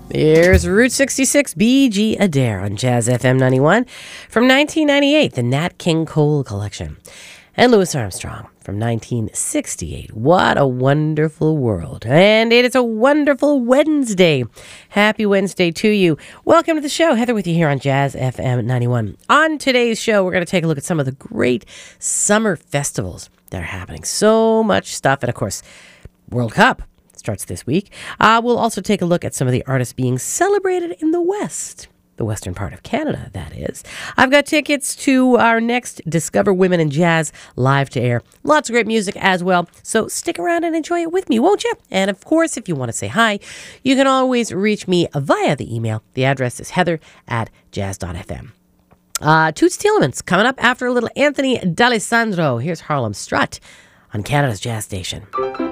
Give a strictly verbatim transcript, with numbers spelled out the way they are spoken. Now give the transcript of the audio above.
Here's Route sixty-six, B G. Adair on Jazz F M ninety-one from nineteen ninety-eight, the Nat King Cole Collection. And Louis Armstrong from nineteen sixty-eight, What a Wonderful World. And it is a wonderful Wednesday. Happy Wednesday to you. Welcome to the show. Heather with you here on Jazz F M ninety-one. On today's show, we're going to take a look at some of the great summer festivals that are happening. So much stuff. And of course, World Cup starts this week. Uh, we'll also take a look at some of the artists being celebrated in the West. The western part of Canada, that is. I've got tickets to our next Discover Women in Jazz live to air. Lots of great music as well. So stick around and enjoy it with me, won't you? And of course, if you want to say hi, you can always reach me via the email. The address is heather at jazz dot f m. Uh, Toots Thielemans coming up after a little Anthony D'Alessandro. Here's Harlem Strut on Canada's Jazz Station.